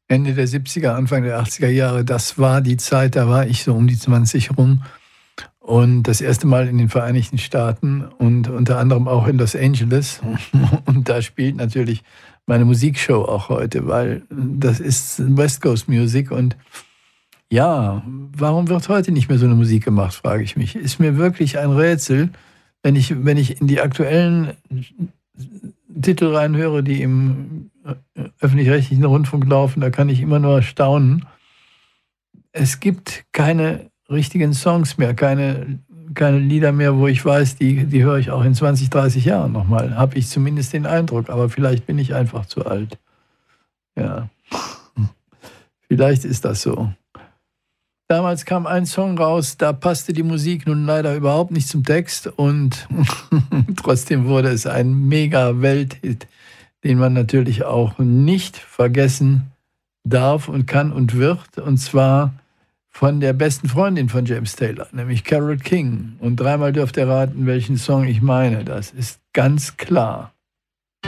Ende der 70er, Anfang der 80er Jahre, das war die Zeit, da war ich so um die 20 rum. Und das erste Mal in den Vereinigten Staaten und unter anderem auch in Los Angeles. Und da spielt natürlich meine Musikshow auch heute, weil das ist West Coast Music. Und ja, warum wird heute nicht mehr so eine Musik gemacht, frage ich mich. Ist mir wirklich ein Rätsel, wenn ich in die aktuellen Titel reinhöre, die im öffentlich-rechtlichen Rundfunk laufen, da kann ich immer nur staunen. Es gibt keine richtigen Songs mehr, keine Lieder mehr, wo ich weiß, die höre ich auch in 20, 30 Jahren nochmal. Habe ich zumindest den Eindruck, aber vielleicht bin ich einfach zu alt. Ja, vielleicht ist das so. Damals kam ein Song raus, da passte die Musik nun leider überhaupt nicht zum Text und trotzdem wurde es ein Mega-Welthit, den man natürlich auch nicht vergessen darf und kann und wird, und zwar von der besten Freundin von James Taylor, nämlich Carole King. Und dreimal dürft ihr raten, welchen Song ich meine. Das ist ganz klar.